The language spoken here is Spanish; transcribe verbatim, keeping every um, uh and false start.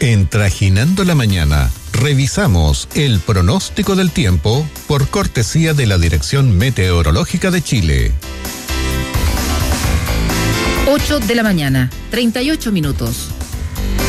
En Trajinando la Mañana, revisamos el pronóstico del tiempo por cortesía de la Dirección Meteorológica de Chile. ocho de la mañana, treinta y ocho minutos.